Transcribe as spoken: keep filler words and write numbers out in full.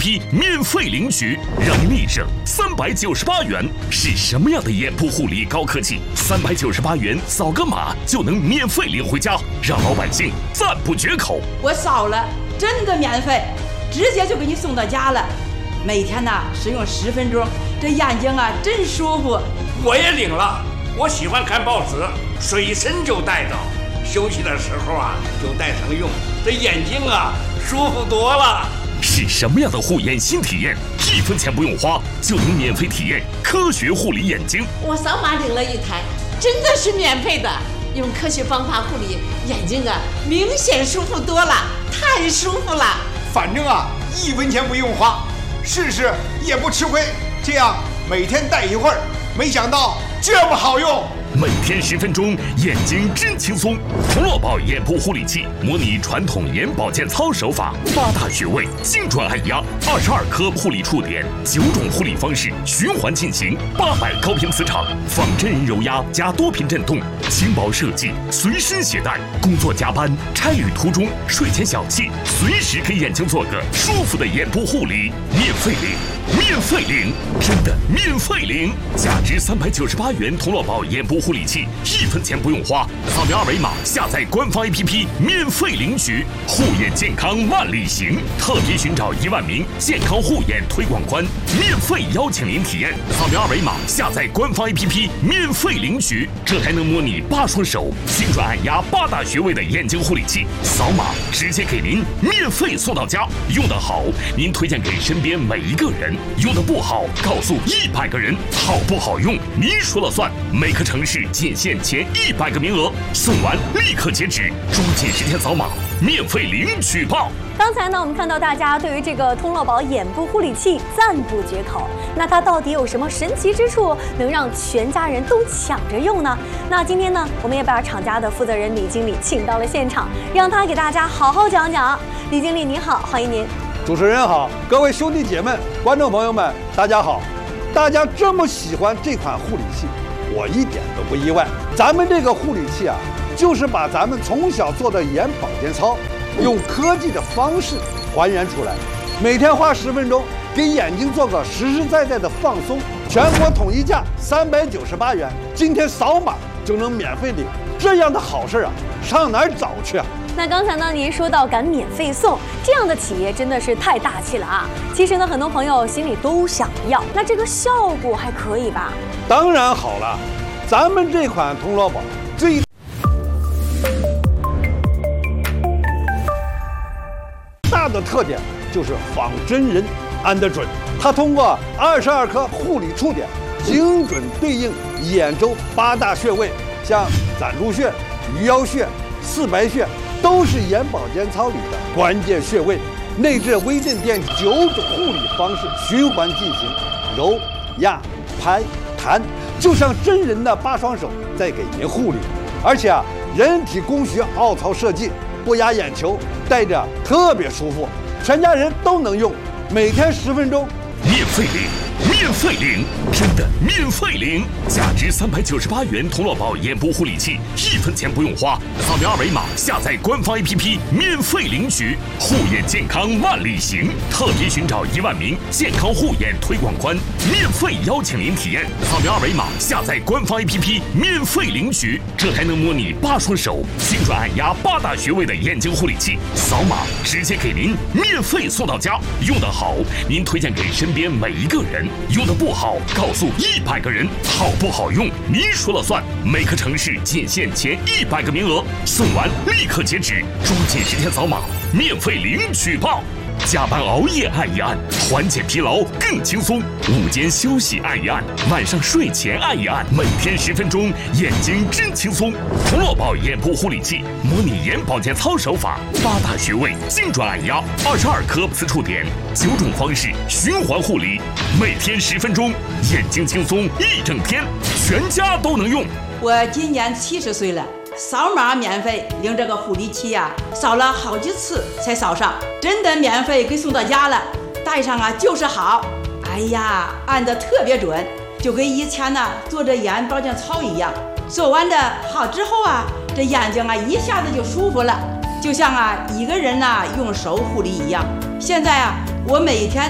P 免费领取，让你立省三百九十八元。是什么样的眼部护理高科技？三百九十八元扫个码就能免费领回家，让老百姓赞不绝口。 我扫了，真的免费，直接就给你送到家了。每天呢使用十分钟，这眼睛啊真舒服。 我也领了，我喜欢看报纸，随身就带着，休息的时候啊就带上用，这眼睛啊舒服多了。 是什么样的护眼新体验？一分钱不用花就能免费体验科学护理眼睛。 我扫码领了一台，真的是免费的，用科学方法护理眼睛啊，明显舒服多了，太舒服了。 反正啊一分钱不用花，试试也不吃亏，这样每天戴一会儿，没想到这么好用。 每天十分钟，眼睛真轻松。童乐宝眼部护理器模拟传统眼保健操手法，八大穴位精准按压，二十二颗护理触点，九种护理方式循环进行，八百高频磁场，仿真人揉压加多频震动，轻薄设计，随身携带。工作加班、差旅途中、睡前小憩，随时给眼睛做个舒服的眼部护理，免费领，免费领，真的免费领！价值三百九十八元童乐宝眼部护理器，一分钱不用花，扫描二维码下载官方 A P P 免费领取。护眼健康万里行，特别寻找一万名健康护眼推广官，免费邀请您体验。扫描二维码下载官方 A P P 免费领取，这还能模拟八双手精准按压八大穴位的眼睛护理器，扫码直接给您免费送到家。用得好，您推荐给身边每一个人；用得不好，告诉一百个人。好不好用，您说了算。每个城市仅限前一百个名额，送完立刻截止，抓紧时间扫码，免费领取吧。 刚才呢，我们看到大家对于这个通乐宝眼部护理器赞不绝口。那它到底有什么神奇之处，能让全家人都抢着用呢？那今天呢，我们也把厂家的负责人李经理请到了现场，让他给大家好好讲讲。李经理您好，欢迎您。 主持人好，各位兄弟姐妹、观众朋友们，大家好。大家这么喜欢这款护理器，我一点都不意外。咱们这个护理器啊，就是把咱们从小做的眼保健操，用科技的方式还原出来。每天花十分钟，给眼睛做个实实在在的放松。全国统一价三百九十八元，今天扫码就能免费领。这样的好事啊，上哪儿找去啊？ 那刚才呢，您说到敢免费送，这样的企业真的是太大气了啊！其实呢，很多朋友心里都想要，那这个效果还可以吧？ 当然好了，咱们这款童乐宝最大的特点就是仿真人按得准，它通过二十二颗护理触点，精准对应眼周八大穴位，像攒珠穴、鱼腰穴、四白穴。都是眼保健操里的关键穴位，内置微震电九种护理方式循环进行，揉、压、拍、弹，就像真人的八双手在给您护理。而且啊，人体工学凹槽设计，不压眼球，戴着特别舒服，全家人都能用。每天十分钟， 免费领，免费领，真的免费领！价值三百九十八元童乐宝眼部护理器，一分钱不用花，扫描二维码下载官方 A P P 免费领取。护眼健康万里行，特别寻找一万名健康护眼推广官，免费邀请您体验。扫描二维码下载官方 A P P 免费领取，这还能模拟八双手精准按压八大穴位的眼睛护理器，扫码直接给您免费送到家。用得好，您推荐给身边每一个人；用得不好，告诉一百个人。好不好用，您说了算。每个城市仅限前一百个名额，送完立刻截止，抓紧时间扫码，免费领取吧。加班熬夜按一按，缓解疲劳更轻松；午间休息按一按，晚上睡前按一按，每天十分钟，眼睛真轻松。童乐宝眼部护理器模拟眼保健操手法，八大穴位精准按压，二十二颗磁触点，九种方式循环护理，每天十分钟，眼睛轻松一整天，全家都能用。 我今年七十岁了。扫码免费领这个护理器呀、啊，扫了好几次才扫上，真的免费给送到家了。戴上啊就是好，哎呀，按得特别准，就跟以前呢做着眼保健操一样。做完的好之后啊，这眼睛啊一下子就舒服了，就像啊一个人呐、啊、用手护理一样。现在啊，我每天